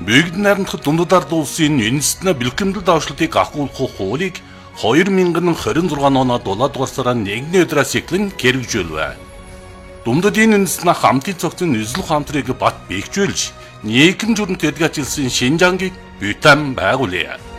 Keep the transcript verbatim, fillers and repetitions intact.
Бүгд найрамдах дундад ард улсын үндэстэн бэлтгэмдэл давшлтыг агуулгах хуулийг хоёр мянган хорин зургаан оноо дулаад дугаар сарын нэгний өдрөөс эхлэн хэрэгжүүлвэ. Дундадын үндэстэн хамтын цогцын эзлэх хамтрыг бат бэхжүүлж нийгэм журмт эдгэжүүлсэн Шинжангийг Бутан байгуулъя.